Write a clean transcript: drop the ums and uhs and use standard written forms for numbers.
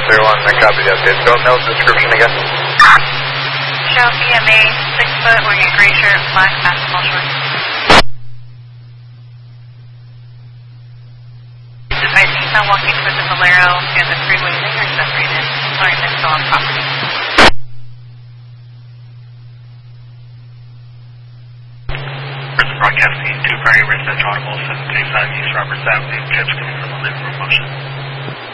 01, I copy the update. Go mail description again. Show EMA, 6 foot, wearing a gray shirt, black basketball shorts. I see he's now walking towards the Valero and the freeway. They are separated. Sorry, they're still on property. Broadcasting to Prairie Residential Automobile 735 East Roberts Avenue. Trips coming from the living room motion.